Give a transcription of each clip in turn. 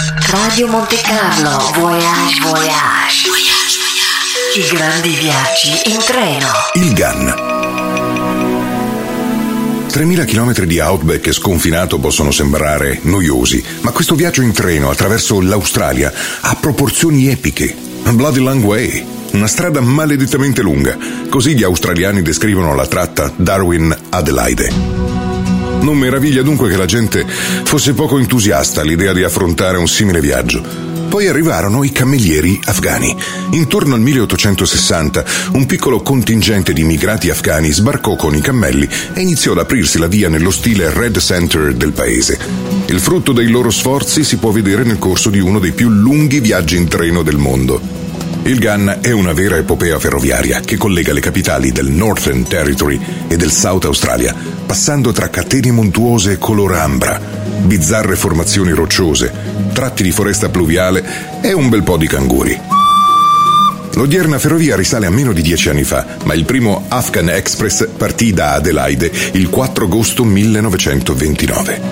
Radio Monte Carlo, Voyage Voyage. I grandi viaggi in treno. Il GAN. 3.000 chilometri di outback sconfinato possono sembrare noiosi, ma questo viaggio in treno attraverso l'Australia ha proporzioni epiche. A bloody long way. Una strada maledettamente lunga. Così gli australiani descrivono la tratta Darwin-Adelaide. Non meraviglia dunque che la gente fosse poco entusiasta all'idea di affrontare un simile viaggio. Poi arrivarono i cammellieri afghani. Intorno al 1860 un piccolo contingente di immigrati afghani sbarcò con i cammelli e iniziò ad aprirsi la via nello stile Red Center del paese. Il frutto dei loro sforzi si può vedere nel corso di uno dei più lunghi viaggi in treno del mondo. Il GAN è una vera epopea ferroviaria che collega le capitali del Northern Territory e del South Australia, passando tra catene montuose color ambra, bizzarre formazioni rocciose, tratti di foresta pluviale e un bel po' di canguri. L'odierna ferrovia risale a meno di 10 anni fa, ma il primo Afghan Express partì da Adelaide il 4 agosto 1929.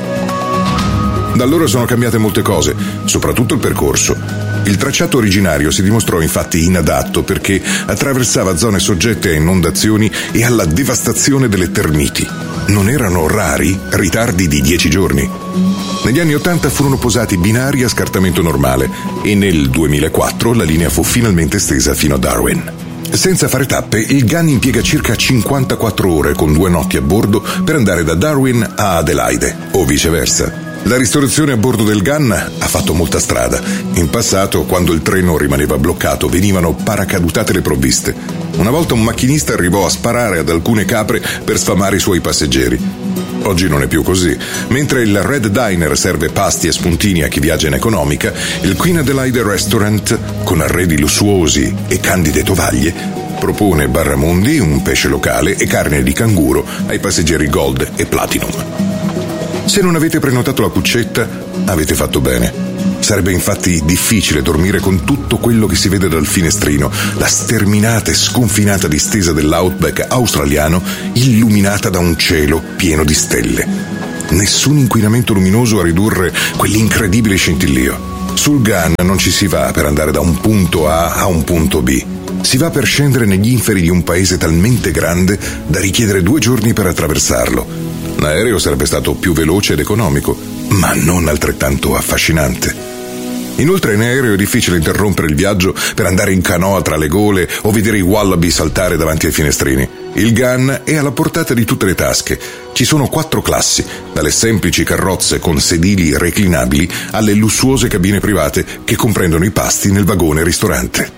Da allora sono cambiate molte cose, soprattutto il percorso. Il tracciato originario si dimostrò infatti inadatto perché attraversava zone soggette a inondazioni e alla devastazione delle termiti. Non erano rari ritardi di 10 giorni. Negli anni 80 furono posati binari a scartamento normale e nel 2004 la linea fu finalmente estesa fino a Darwin. Senza fare tappe, il GAN impiega circa 54 ore con 2 notti a bordo per andare da Darwin a Adelaide o viceversa. La ristorazione a bordo del GAN ha fatto molta strada. In passato, quando il treno rimaneva bloccato, venivano paracadutate le provviste. Una volta un macchinista arrivò a sparare ad alcune capre per sfamare i suoi passeggeri. Oggi non è più così. Mentre il Red Diner serve pasti e spuntini a chi viaggia in economica, il Queen Adelaide Restaurant, con arredi lussuosi e candide tovaglie, propone barramundi, un pesce locale e carne di canguro ai passeggeri Gold e Platinum. Se non avete prenotato la cuccetta, avete fatto bene. Sarebbe infatti difficile dormire con tutto quello che si vede dal finestrino, la sterminata e sconfinata distesa dell'outback australiano illuminata da un cielo pieno di stelle. Nessun inquinamento luminoso a ridurre quell'incredibile scintillio. Sul GAN non ci si va per andare da un punto A a un punto B. Si va per scendere negli inferi di un paese talmente grande da richiedere 2 giorni per attraversarlo. L'aereo sarebbe stato più veloce ed economico, ma non altrettanto affascinante. Inoltre in aereo è difficile interrompere il viaggio per andare in canoa tra le gole o vedere i wallaby saltare davanti ai finestrini. Il GAN è alla portata di tutte le tasche. Ci sono 4 classi, dalle semplici carrozze con sedili reclinabili alle lussuose cabine private che comprendono i pasti nel vagone ristorante.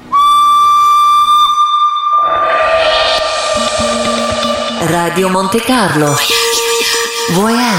Radio Monte Carlo. Voyage.